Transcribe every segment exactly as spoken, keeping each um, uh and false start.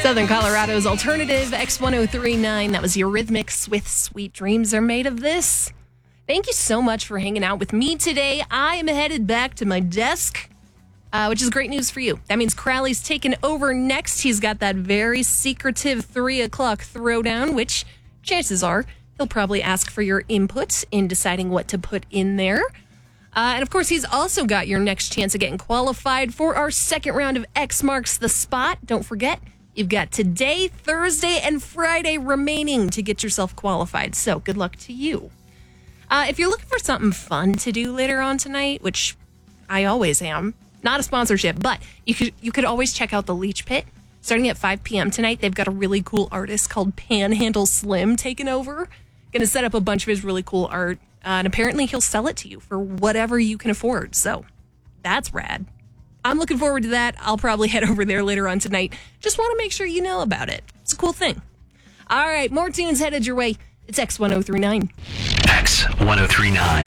Southern Colorado's alternative X one oh three point nine. That was Eurythmics with Sweet Dreams Are Made of This. Thank you so much for hanging out with me today. I am headed back to my desk, uh, which is great news for you. That means Crowley's taken over next. He's got that very secretive three o'clock throwdown, which chances are he'll probably ask for your input in deciding what to put in there. Uh, and of course, he's also got your next chance of getting qualified for our second round of X Marks the Spot. Don't forget, you've got today, Thursday, and Friday remaining to get yourself qualified. So good luck to you. Uh, if you're looking for something fun to do later on tonight, which I always am, not a sponsorship, but you could you could always check out the Leech Pit. Starting at five p.m. tonight, they've got a really cool artist called Panhandle Slim taking over. Going to set up a bunch of his really cool art. Uh, and apparently he'll sell it to you for whatever you can afford. So that's rad. I'm looking forward to that. I'll probably head over there later on tonight. Just want to make sure you know about it. It's a cool thing. All right, more tunes headed your way. It's X one oh three point nine. X one oh three point nine.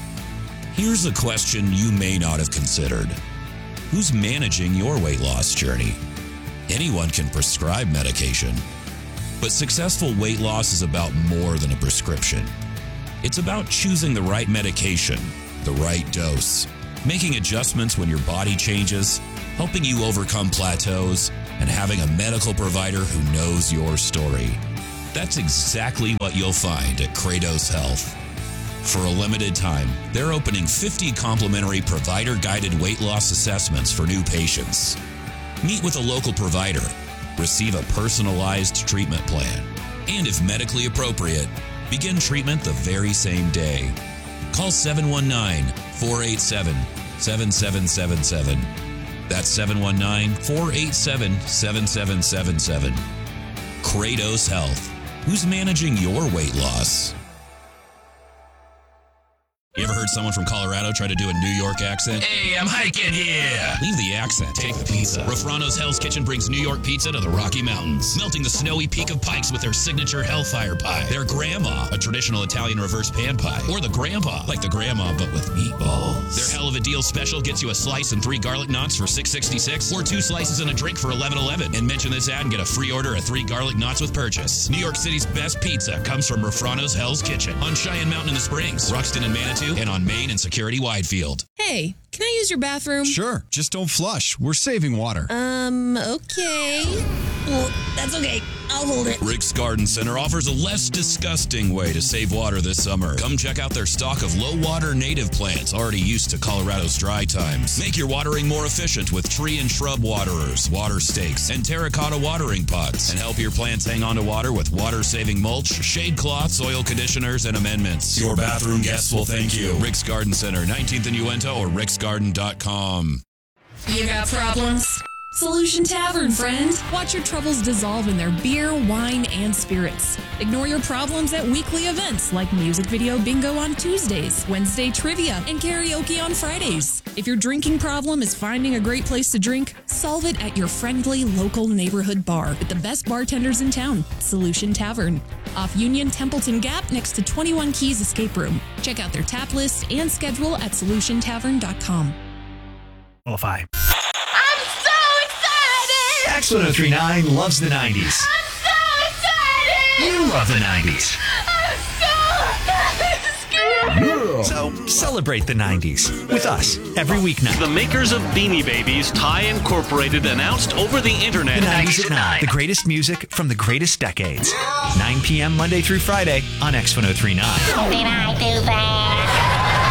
Here's a question you may not have considered. Who's managing your weight loss journey? Anyone can prescribe medication. But successful weight loss is about more than a prescription. It's about choosing the right medication, the right dose, making adjustments when your body changes, helping you overcome plateaus, and having a medical provider who knows your story. That's exactly what you'll find at Kratos Health. For a limited time, they're opening fifty complimentary provider-guided weight loss assessments for new patients. Meet with a local provider, receive a personalized treatment plan, and if medically appropriate, begin treatment the very same day. Call seven one nine, four eight seven, seven seven seven seven. That's seven one nine, four eight seven, seven seven seven seven. Kratos Health. Who's managing your weight loss? You ever heard someone from Colorado try to do a New York accent? Hey, I'm hiking here. Leave the accent. Take the pizza. Rafrano's Hell's Kitchen brings New York pizza to the Rocky Mountains, melting the snowy peak of Pikes with their signature Hellfire Pie, their Grandma, a traditional Italian reverse pan pie, or the Grandpa, like the Grandma but with meatballs. Their Hell of a Deal special gets you a slice and three garlic knots for six sixty-six, or two slices and a drink for eleven eleven. And mention this ad and get a free order of three garlic knots with purchase. New York City's best pizza comes from Rafrano's Hell's Kitchen on Cheyenne Mountain in the Springs, Ruxton and Manitou, and on Main and Security Widefield. Hey, can I use your bathroom? Sure, just don't flush. We're saving water. Um, okay. Well, that's okay. I'll hold it. Rick's Garden Center offers a less disgusting way to save water this summer. Come check out their stock of low-water native plants already used to Colorado's dry times. Make your watering more efficient with tree and shrub waterers, water stakes, and terracotta watering pots. And help your plants hang on to water with water-saving mulch, shade cloths, oil conditioners, and amendments. Your bathroom guests will thank you. Rick's Garden Center, nineteenth and Uinta, or ricks garden dot com. You got problems? Solution Tavern, friend. Watch your troubles dissolve in their beer, wine, and spirits. Ignore your problems at weekly events like music video bingo on Tuesdays, Wednesday trivia, and karaoke on Fridays. If your drinking problem is finding a great place to drink, solve it at your friendly local neighborhood bar with the best bartenders in town, Solution Tavern. Off Union Templeton Gap next to twenty-one Keys Escape Room. Check out their tap list and schedule at solution tavern dot com. Qualify. X one oh three point nine loves the nineties. I'm so excited! You love the nineties. I'm so scared! So celebrate the nineties with us every weeknight. The makers of Beanie Babies, Ty Incorporated, announced over the internet. The nineties at nine. The greatest music from the greatest decades. nine p.m. Monday through Friday on X one oh three point nine. Did I do that?